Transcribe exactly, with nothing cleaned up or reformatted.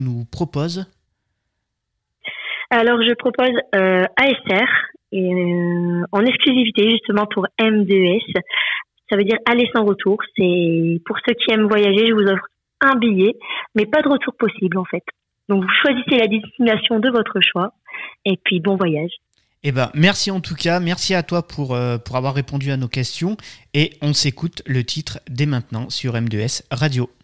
nous proposes? Alors, je propose euh, A S R et, euh, en exclusivité justement pour M deux S. Ça veut dire aller sans retour. C'est pour ceux qui aiment voyager, je vous offre un billet, mais pas de retour possible en fait. Donc, vous choisissez la destination de votre choix et puis bon voyage. Eh ben, merci en tout cas, merci à toi pour, euh, pour avoir répondu à nos questions et on s'écoute le titre dès maintenant sur M deux S Radio.